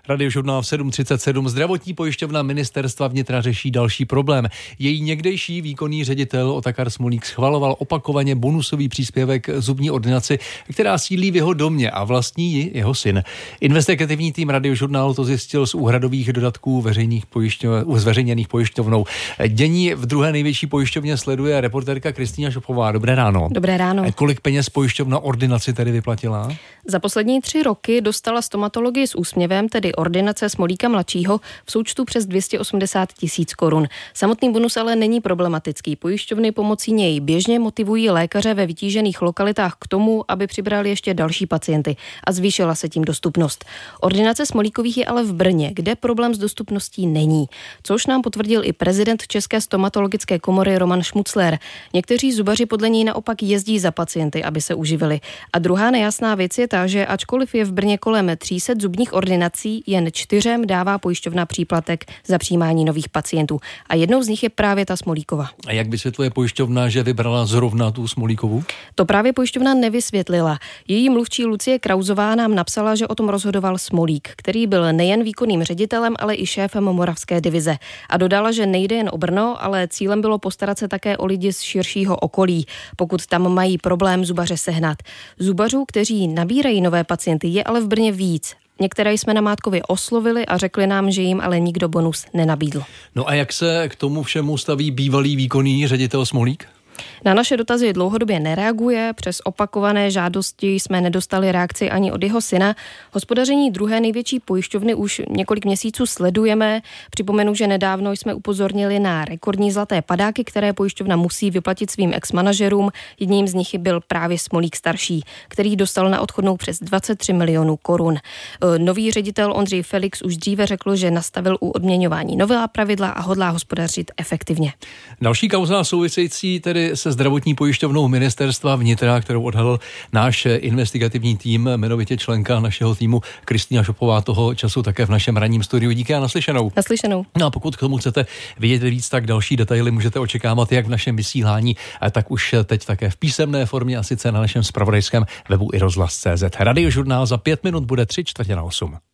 Radiožurnál v 7:37. Zdravotní pojišťovna ministerstva vnitra řeší další problém. Její někdejší výkonný ředitel Otakar Smolík schvaloval opakovaně bonusový příspěvek zubní ordinaci, která sídlí v jeho domě a vlastní ji jeho syn. Investigativní tým Radiožurnálu to zjistil z úhradových dodatků zveřejněných pojišťovnou. Dění v druhé největší pojišťovně sleduje reportérka Kristýna Šopová. Dobré ráno. Dobré ráno. Kolik peněz pojišťovna ordinaci tedy vyplatila? Za poslední 3 roky dostala stomatologii s úsměvem, tedy ordinace Smolíka mladšího, v součtu přes 280 000 korun. Samotný bonus ale není problematický. Pojišťovny pomocí něj běžně motivují lékaře ve vytížených lokalitách k tomu, aby přibrali ještě další pacienty a zvýšila se tím dostupnost. Ordinace Smolíkových je ale v Brně, kde problém s dostupností není, což nám potvrdil i prezident České stomatologické komory Roman Šmucler. Někteří zubaři podle něj naopak jezdí za pacienty, aby se uživili. A druhá nejasná věc je ta, že ačkoliv je v Brně kolem 300 zubních ordinací, jen 4 dává pojišťovna příplatek za přijímání nových pacientů. A jednou z nich je právě ta Smolíkova. A jak vysvětluje pojišťovna, že vybrala zrovna tu Smolíkovu? To právě pojišťovna nevysvětlila. Její mluvčí Lucie Krauzová nám napsala, že o tom rozhodoval Smolík, který byl nejen výkonným ředitelem, ale i šéfem moravské divize. A dodala, že nejde jen o Brno, ale cílem bylo postarat se také o lidi z širšího okolí, pokud tam mají problém zubaře sehnat. Zubařů, kteří nabírají nové pacienty, je ale v Brně víc. Některé jsme namátkově oslovili a řekli nám, že jim ale nikdo bonus nenabídl. No a jak se k tomu všemu staví bývalý výkonný ředitel Smolík? Na naše dotazy dlouhodobě nereaguje, přes opakované žádosti jsme nedostali reakci ani od jeho syna. Hospodaření druhé největší pojišťovny už několik měsíců sledujeme. Připomenu, že nedávno jsme upozornili na rekordní zlaté padáky, které pojišťovna musí vyplatit svým ex-manažerům. Jedním z nich byl právě Smolík starší, který dostal na odchodnou přes 23 milionů korun. Nový ředitel Ondřej Felix už dříve řekl, že nastavil u odměňování nová pravidla a hodlá hospodařit efektivně. Další kauza související tedy se zdravotní pojišťovnou ministerstva vnitra, kterou odhalil náš investigativní tým, jmenovitě členka našeho týmu Kristýna Šopová, toho času také v našem ranním studiu. Díky a naslyšenou. Naslyšenou. No a pokud k tomu chcete vědět víc, tak další detaily můžete očekávat jak v našem vysílání, tak už teď také v písemné formě a sice na našem zpravodajském webu iRozhlas.cz. Radiožurnál za 5 minut bude 7:45.